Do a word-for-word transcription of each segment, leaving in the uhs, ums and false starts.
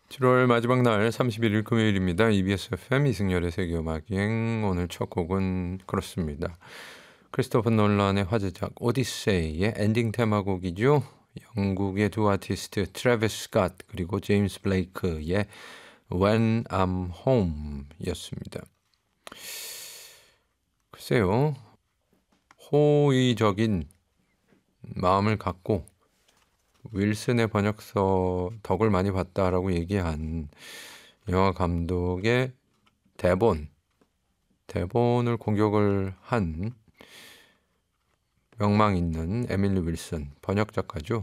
칠월 마지막 날 삼십일 일 금요일입니다. 이비에스 에프엠 이승열의 세계음악여행. 오늘 첫 곡은 그렇습니다. 크리스토퍼 놀란의 화제작 오디세이의 엔딩 테마곡이죠. 영국의 두 아티스트 트래비스 스캇 그리고 제임스 블레이크의 When I'm Home 였습니다. 글쎄요. 호의적인 마음을 갖고 윌슨의 번역서 덕을 많이 봤다라고 얘기한 영화 감독의 대본, 대본을 공격을 한 명망 있는 에밀리 윌슨, 번역 작가죠.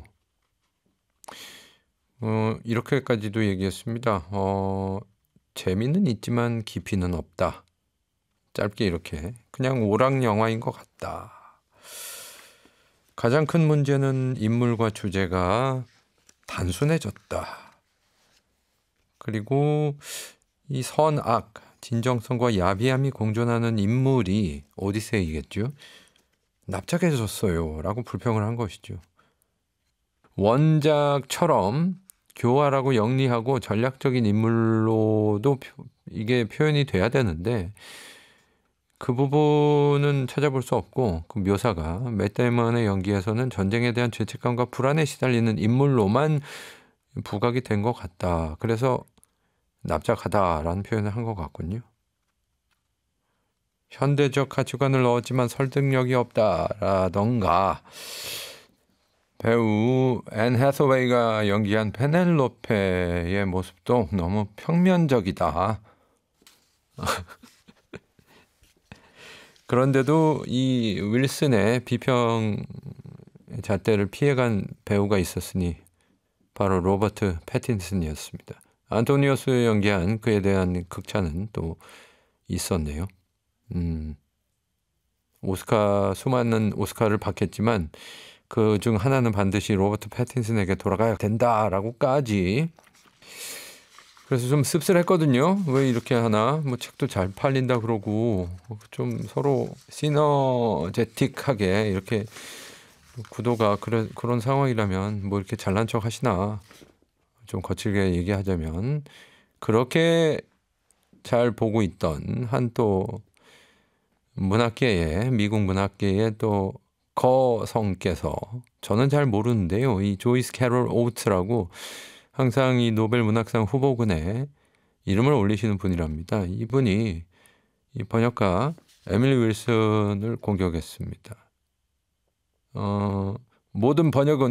어, 이렇게까지도 얘기했습니다. 어, 재미는 있지만 깊이는 없다. 짧게 이렇게 그냥 오락 영화인 것 같다. 가장 큰 문제는 인물과 주제가 단순해졌다. 그리고 이 선악, 진정성과 야비함이 공존하는 인물이 오디세이겠죠. 납작해졌어요 라고 불평을 한 것이죠. 원작처럼 교활하고 영리하고 전략적인 인물로도 이게 표현이 돼야 되는데 그 부분은 찾아볼 수 없고 그 묘사가 맷 데이먼의 연기에서는 전쟁에 대한 죄책감과 불안에 시달리는 인물로만 부각이 된 것 같다. 그래서 납작하다라는 표현을 한 것 같군요. 현대적 가치관을 넣었지만 설득력이 없다라던가 배우 앤 해서웨이가 연기한 페넬로페의 모습도 너무 평면적이다. 그런데도 이 윌슨의 비평 잣대를 피해간 배우가 있었으니 바로 로버트 패틴슨이었습니다. 안토니오스 연기한 그에 대한 극찬은 또 있었네요. 음, 오스카 수많은 오스카를 받겠지만 그 중 하나는 반드시 로버트 패틴슨에게 돌아가야 된다라고까지. 그래서 좀 씁쓸했거든요. 왜 이렇게 하나? 뭐 책도 잘 팔린다 그러고 좀 서로 시너제틱하게 이렇게 구도가 그런 그런 상황이라면 뭐 이렇게 잘난 척 하시나? 좀 거칠게 얘기하자면 그렇게 잘 보고 있던 한 또 문학계의 미국 문학계의 또 거성께서 저는 잘 모르는데요. 이 조이스 캐롤 오우츠라고 항상 이 노벨 문학상 후보군에 이름을 올리시는 분이랍니다. 이분이 이 번역가 에밀리 윌슨을 공격했습니다. 어, 모든 번역은